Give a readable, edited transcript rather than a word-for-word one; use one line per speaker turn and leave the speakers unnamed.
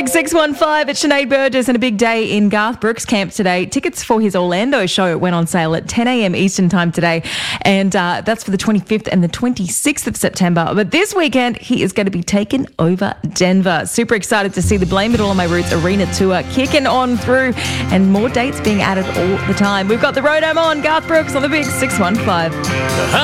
Big 615 at Sinead Burgess, and a big day in Garth Brooks' camp today. Tickets for his Orlando show went on sale at 10 a.m. Eastern time today, and that's for the 25th and the 26th of September. But this weekend, he is going to be taking over Denver. Super excited to see the Blame It All on My Roots arena tour kicking on through, and more dates being added all the time. We've got the Road Home on, Garth Brooks on the Big 615.